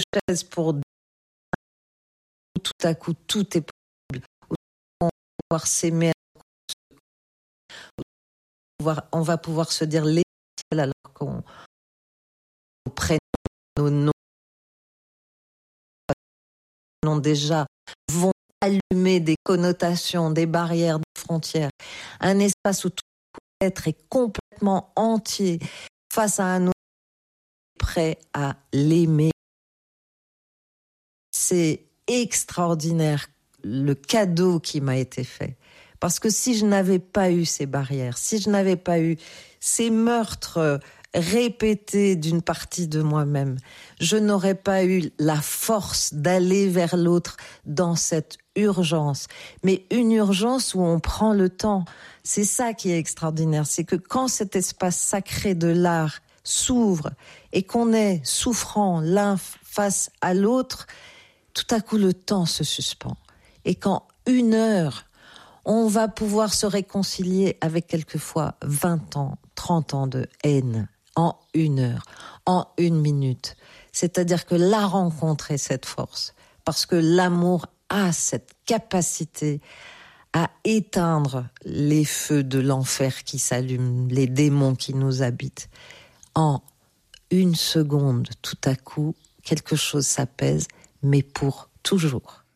chaise pour tout à coup tout est possible. On va pouvoir s'aimer, on va pouvoir se dire l'essentiel alors qu'on prenne nos noms déjà vont allumer des connotations, des barrières, des frontières. Un espace où tout être est complètement entier face à un autre prêt à l'aimer. C'est extraordinaire le cadeau qui m'a été fait. Parce que si je n'avais pas eu ces barrières, si je n'avais pas eu ces meurtres répétés d'une partie de moi-même, je n'aurais pas eu la force d'aller vers l'autre dans cette urgence. Mais une urgence où on prend le temps. C'est ça qui est extraordinaire. C'est que quand cet espace sacré de l'art s'ouvre et qu'on est souffrant l'un face à l'autre, tout à coup le temps se suspend. Et qu'en 1 heure, on va pouvoir se réconcilier avec quelquefois 20 ans, 30 ans de haine en 1 heure, en 1 minute. C'est-à-dire que la rencontre est cette force. Parce que l'amour a cette capacité à éteindre les feux de l'enfer qui s'allument, les démons qui nous habitent. En 1 seconde, tout à coup, quelque chose s'apaise, mais pour toujours.